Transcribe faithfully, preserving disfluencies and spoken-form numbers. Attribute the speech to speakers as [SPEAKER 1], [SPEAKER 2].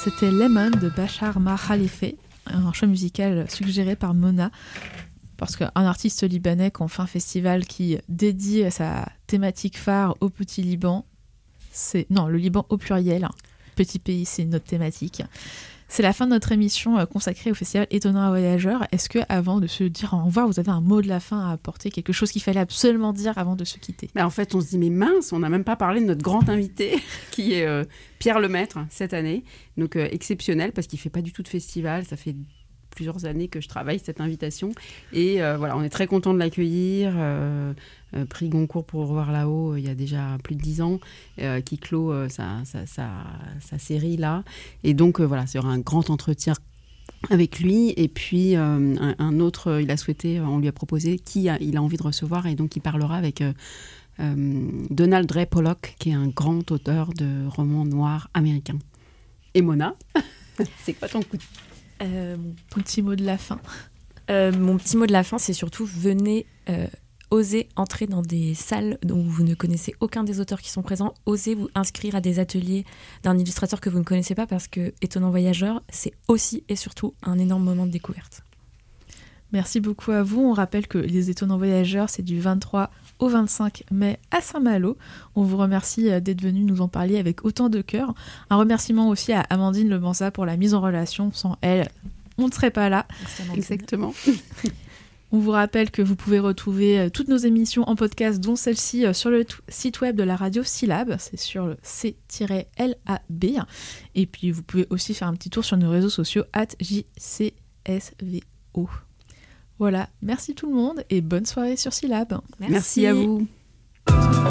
[SPEAKER 1] C'était Lemon de Bachar Ma Khalife, un choix musical suggéré par Mona, parce qu'un artiste libanais qui fait un festival qui dédie sa thématique phare au petit Liban, c'est... Non, le Liban au pluriel, petit pays, c'est notre thématique. C'est la fin de notre émission consacrée au festival Étonnant Voyageur. Est-ce que, avant de se dire au revoir, vous avez un mot de la fin à apporter, quelque chose qu'il fallait absolument dire avant de se quitter?
[SPEAKER 2] Mais en fait, on se dit, mais mince, on n'a même pas parlé de notre grand invité, qui est euh, Pierre Lemaître, cette année. Donc, euh, exceptionnel, parce qu'il ne fait pas du tout de festival. Ça fait plusieurs années que je travaille cette invitation. Et euh, voilà, on est très content de l'accueillir. Euh, euh, prix Goncourt pour Au revoir là-haut, euh, il y a déjà plus de dix ans, euh, qui clôt euh, sa, sa, sa, sa série là. Et donc, euh, voilà, c'est un grand entretien avec lui. Et puis, euh, un, un autre, euh, il a souhaité, on lui a proposé qui a, il a envie de recevoir. Et donc, il parlera avec euh, euh, Donald Ray Pollock, qui est un grand auteur de romans noirs américains. Et Mona, c'est quoi ton coup de
[SPEAKER 1] Euh, mon petit mot de la fin.
[SPEAKER 3] Euh, mon petit mot de la fin, c'est surtout venez euh, oser entrer dans des salles où vous ne connaissez aucun des auteurs qui sont présents. Osez vous inscrire à des ateliers d'un illustrateur que vous ne connaissez pas, parce que Étonnant Voyageur, c'est aussi et surtout un énorme moment de découverte.
[SPEAKER 1] Merci beaucoup à vous. On rappelle que les Étonnants Voyageurs, c'est du vingt-trois au vingt-cinq mai à Saint-Malo. On vous remercie d'être venu nous en parler avec autant de cœur. Un remerciement aussi à Amandine Lebanza pour la mise en relation. Sans elle, on ne serait pas là.
[SPEAKER 3] Merci Amandine.
[SPEAKER 2] Exactement.
[SPEAKER 1] On vous rappelle que vous pouvez retrouver toutes nos émissions en podcast, dont celle-ci, sur le t- site web de la radio Syllab. C'est sur le C L A B. Et puis, vous pouvez aussi faire un petit tour sur nos réseaux sociaux arobase J C S V O. Voilà, merci tout le monde et bonne soirée sur Syllab.
[SPEAKER 2] Merci, Merci à vous.